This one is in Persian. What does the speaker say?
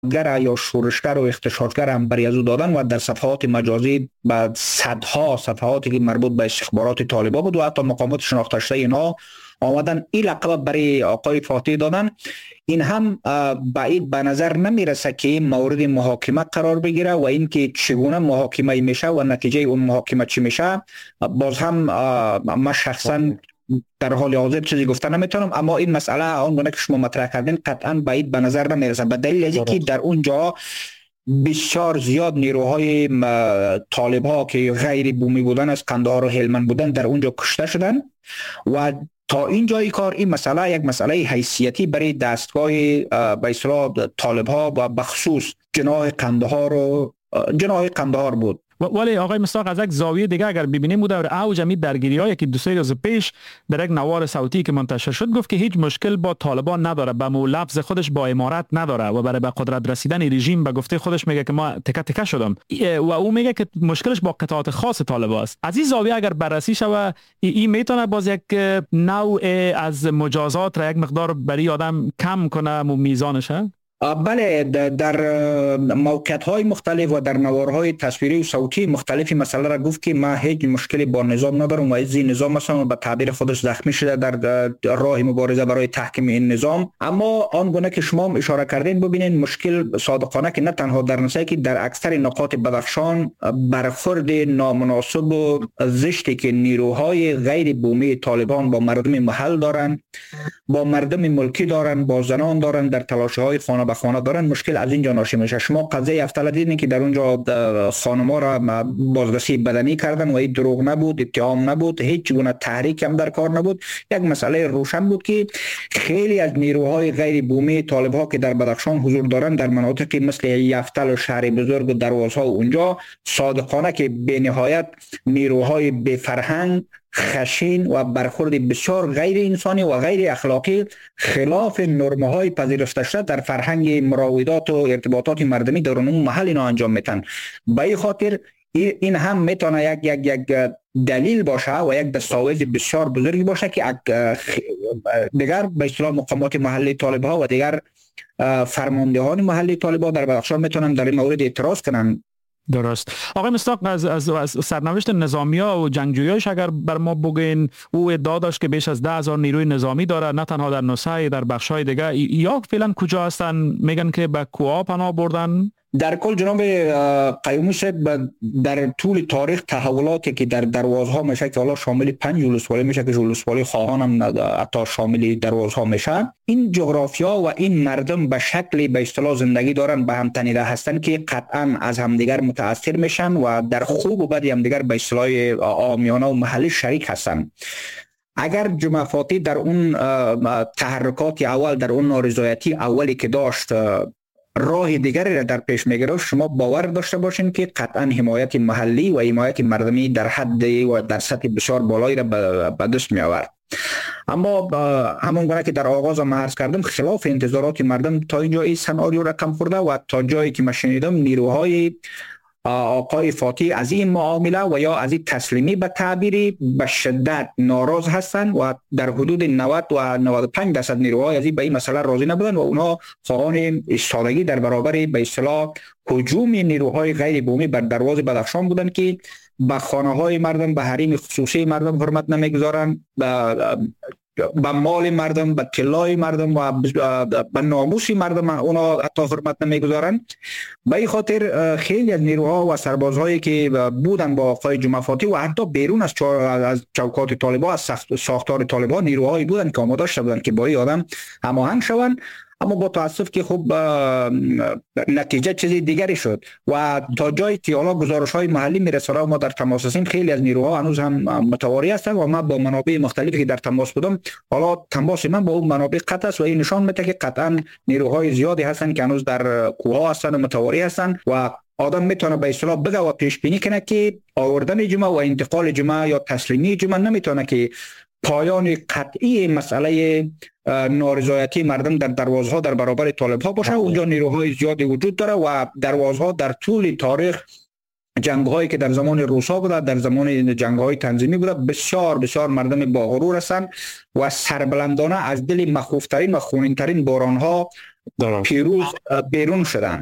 گر یا شورشگر و اغتشاشگر هم بری از او دادن و در صفحات مجازی به صدها صفحاتی که مربوط به استخبارات طالبان بود و حتی مقامات شناخته شده اینا آمدن این لقب برای آقای فاتح دادن. این هم بعید به نظر نمیرسه که این مورد محاکمه قرار بگیره و اینکه چگونه محاکمه میشه و نتیجه اون محاکمه چی میشه باز هم من شخصا در حال حاضر چیزی گفته نمیتونم، اما این مسئله آنگونه که شما مطرح کردین قطعا بعید به نظر نمیرسه به دلیل از اینکه در اونجا بسیار زیاد نیروهای طالب ها که غیر بومی بودن از قندهار و هلمند بودن در اونجا کشته شدن و تا این جای کار این مسئله یک مسئله حیثیتی برای دستگاه به اصطلاح طالب ها و بخصوص جناح قندهار بود. ولی آقای مصداق از یک زاویه دیگه اگر ببینیم بود در اوج می درگیری‌هایی که 2 روز پیش در یک نوار صوتی که منتشر شد گفت که هیچ مشکل با طالبان نداره، به لفظ خودش با امارت نداره و برای به قدرت رسیدن رژیم به گفته خودش میگه که ما تکه تکه شدم و او میگه که مشکلش با قطعات خاص طالبان است. از این زاویه اگر بررسی شود این میتونه باز یک نوع از مجازات را یک مقدار برای آدم کم کنه میزانش. بله، در موقعیت‌های مختلف و در نوارهای تصویری و صوتی مختلفی مسئله را گفت که ما هیچ مشکلی با نظام ندارم و از این نظام مثلا به تعبیر خودش زخمی شده در راه مبارزه برای تحکیم این نظام. اما آنگونه که شما اشاره کردین ببینین مشکل صادقانه که نه تنها در نسایی که در اکثر نقاط بدخشان برخورد نامناسب و زشتی که نیروهای غیر بومی طالبان با مردم محل دارن، با مردم ملکی دارن، با زنان دارن، در تلاش‌های خانه به خانه دارن، مشکل از اینجا ناشی میشه. شما قضیه افتاده دیدین که در اونجا خانم‌ها را بازرسی بدنی کردن و این دروغ نبود، اتهام نبود، هیچ گونه تحریک هم در کار نبود. یک مسئله روشن بود که خیلی از نیروهای غیر بومی طالب‌ها که در بدخشان حضور دارن در مناطقی مثل یفتل و شهر بزرگ و دروازها اونجا صادقانه که به نهایت نیروهای بی فرهنگ، خشین و برخورد بسیار غیر انسانی و غیر اخلاقی خلاف نرم‌های پذیرفته شده در فرهنگ مراودات و ارتباطات مردمی در اون محل اینا انجام میتن. به این خاطر این هم میتونه یک دلیل باشه و یک دستاویز بسیار بزرگی باشه که دیگر به اصطلاح مقامات محلی طالب‌ها و دیگر فرماندهان محلی طالب‌ها در بدخشان میتونن در این مورد اعتراض کنن. درست. آقای مصداق از سرنوشت نظامی‌ها و جنگجویاش اگر بر ما بگین، او ادعا داشت که بیش از 10,000 نیروی نظامی داره، نه تنها در نوسه، در بخش‌های دیگه. یا فعلا کجا هستن؟ میگن که به کوها پناه بردن. در کل جناب قیومی صاحب در طول تاریخ تحولاتی که در دروازها میشه که حالا شامل 5 ولسوالی میشه که ولسوالی خواهان هم حتی شامل دروازها میشه، این جغرافیا و این مردم به شکلی به اصطلاح زندگی دارن به هم تنیده هستن که قطعا از همدیگر متاثر میشن و در خوب و بد همدیگر به اصطلاح عامیانه و محلی شریک هستن. اگر جمعه فاطمی در اون تحرکات اول، در اون نارضایتی اولی که داشت راه دیگری را در پیش میگیره، شما باور داشته باشین که قطعا حمایت محلی و حمایت مردمی در حد و در سطح بسیار بالایی را به دست می آورد. اما همون گونه که در آغاز ما عرض کردم خلاف انتظارات مردم تا اینجا این سناریو رقم خورده و تا جایی که من شنیدم نیروهای آقای فاتح از این معامله و یا از این تسلیمی به تعبیری به شدت ناراض هستند و در حدود 90 و 95% نیروهای از این به این مسئله راضی نبودند و اونا خواهان ایستادگی در برابر به اصطلاح هجوم نیروهای غیر بومی بر دروازه بدخشان بودند که به خانه های مردم، به حریم خصوصی مردم حرمت نمیگذارند، به مال مردم، به طلای مردم و به ناموس مردم اونا حتی حرمت نمیگذارن. به این خاطر خیلی از نیروها و سربازهایی که بودن با آقای جمعه فاطمی و حتی بیرون از چوکات طالبان، از ساختار طالبان نیروهایی بودن که آماده شده بودن که با این آدم هماهنگ شوند. اما با تاسف که خب نتیجه چیزی دیگری شد و تا جایی که حالا گزارش‌های محلی میرسه و ما در تماس هستیم خیلی از نیروها هنوز هم متواری هستند و ما با منابع مختلفی که در تماس بودم، حالا تماس من با اون منابع قطع است و این نشان میده که قطعا نیروهای زیادی هستند که هنوز در کوه‌ها هستند و متواری هستند و آدم میتونه به اصطلاح بگه و پیش بینی کنه که آوردن جمعه و انتقال جمعه یا تسلیمی جمعه نمیتونه که پایان قطعی مسئله نارضایتی مردم در دروازها در برابر طالب‌ها باشه. اونجا نیروهای زیادی وجود داره و دروازها در طول تاریخ جنگ‌هایی که در زمان روسا بوده، در زمان جنگ‌های تنظیمی بوده، بسیار بسیار مردم با غرور هستند و سربلندانه از دل مخوفترین و خونین‌ترین بحران‌ها پیروز بیرون شدن.